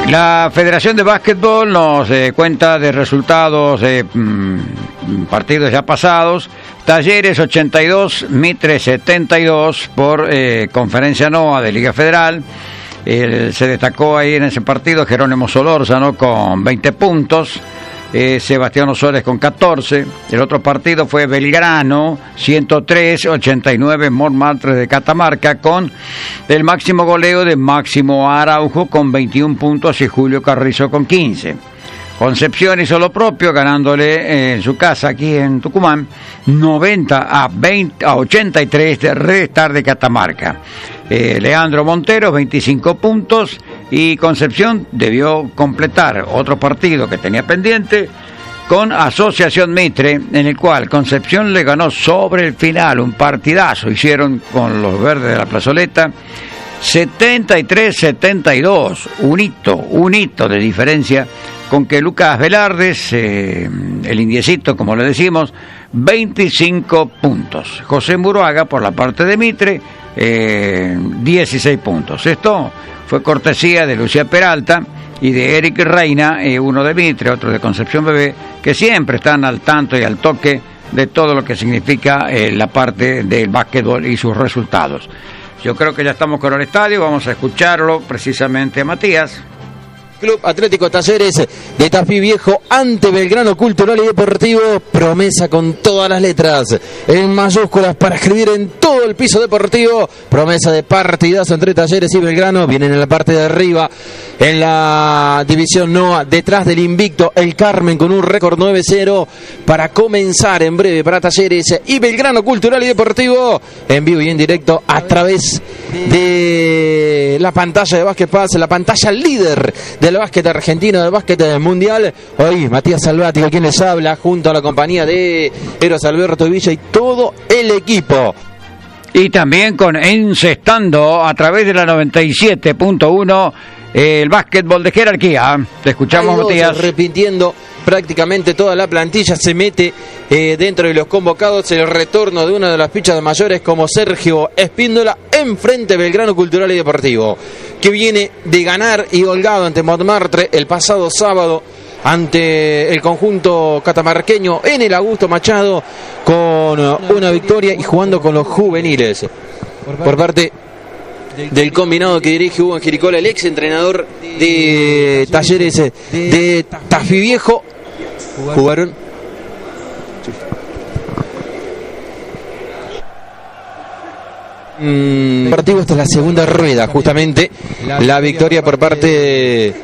La Federación de Básquetbol nos cuenta de resultados de partidos ya pasados. Talleres 82, Mitre 72 por Conferencia NOA de Liga Federal. Se destacó ahí en ese partido Jerónimo Solórzano con 20 puntos. Sebastián Osores con 14. El otro partido fue Belgrano 103-89 Montmartre de Catamarca, con el máximo goleo de Máximo Araujo con 21 puntos y Julio Carrizo con 15. Concepción hizo lo propio, ganándole en su casa aquí en Tucumán 90-83 de Red Star de Catamarca. Leandro Montero 25 puntos, y Concepción debió completar otro partido que tenía pendiente con Asociación Mitre, en el cual Concepción le ganó sobre el final un partidazo. Hicieron con los verdes de la plazoleta 73-72, un hito de diferencia, con que Lucas Velardes, el indiecito como le decimos, 25 puntos. José Muruaga por la parte de Mitre 16 puntos. Esto fue cortesía de Lucía Peralta y de Eric Reina, uno de Mitre, otro de Concepción Bebé, que siempre están al tanto y al toque de todo lo que significa la parte del básquetbol y sus resultados. Yo creo que ya estamos con el estadio, vamos a escucharlo precisamente a Matías. Club Atlético Talleres de Tafí Viejo ante Belgrano Cultural y Deportivo. Promesa con todas las letras en mayúsculas para escribir en todo el piso deportivo. Promesa de partidazo entre Talleres y Belgrano. Vienen en la parte de arriba en la división NOA, detrás del invicto el Carmen con un récord 9-0 para comenzar en breve para Talleres y Belgrano Cultural y Deportivo en vivo y en directo a través de la pantalla de Básquet Paz, la pantalla líder del básquet argentino, del básquet mundial. Hoy Matías Salvático, quien les habla, junto a la compañía de Eros Alberto Villa y todo el equipo. Y también con Encestando a través de la 97.1, el básquetbol de jerarquía. Te escuchamos, Matías. Repitiendo prácticamente toda la plantilla, se mete dentro de los convocados el retorno de una de las fichas de mayores como Sergio Espíndola, enfrente Belgrano Cultural y Deportivo, que viene de ganar y holgado ante Montmartre el pasado sábado ante el conjunto catamarqueño en el Augusto Machado, con una victoria y jugando con los juveniles. Por parte del combinado que dirige Hugo Angelicola, el ex entrenador de Talleres de Tafí Viejo, jugaron partido. Esta es la segunda rueda, justamente la victoria por parte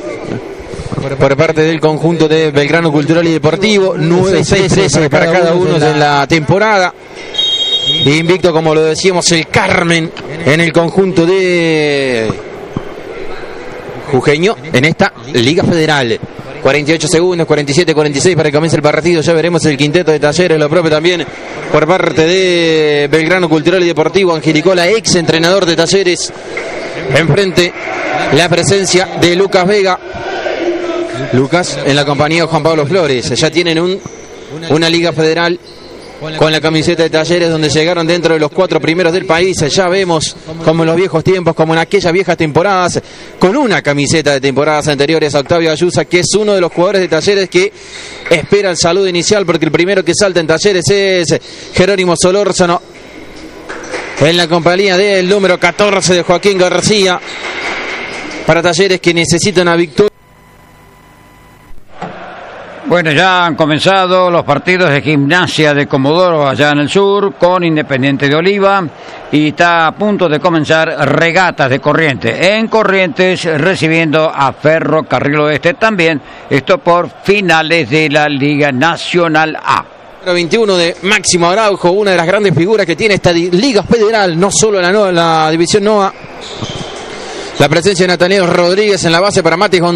del conjunto de Belgrano Cultural y Deportivo, 9-6-13 para cada uno en la temporada. Invicto, como lo decíamos, el Carmen en el conjunto de Jujeño en esta Liga Federal. 48 segundos, 47-46 para que comience el partido. Ya veremos el quinteto de Talleres, lo propio también por parte de Belgrano Cultural y Deportivo. Angelicola, ex entrenador de Talleres, enfrente la presencia de Lucas Vega. Lucas en la compañía de Juan Pablo Flores. Ya tienen una Liga Federal con la camiseta de Talleres, donde llegaron dentro de los 4 primeros del país. Ya vemos, como en los viejos tiempos, como en aquellas viejas temporadas, con una camiseta de temporadas anteriores, a Octavio Ayusa, que es uno de los jugadores de Talleres que espera el saludo inicial, porque el primero que salta en Talleres es Jerónimo Solórzano, en la compañía del número 14 de Joaquín García, para Talleres, que necesita una victoria. Bueno, ya han comenzado los partidos de Gimnasia de Comodoro allá en el sur con Independiente de Oliva, y está a punto de comenzar Regatas de Corrientes. En Corrientes recibiendo a Ferrocarril Oeste también, esto por finales de la Liga Nacional A. 21 de Máximo Araujo, una de las grandes figuras que tiene esta Liga Federal, no solo la división NOA. La presencia de Nathaniel Rodríguez en la base para Mati González.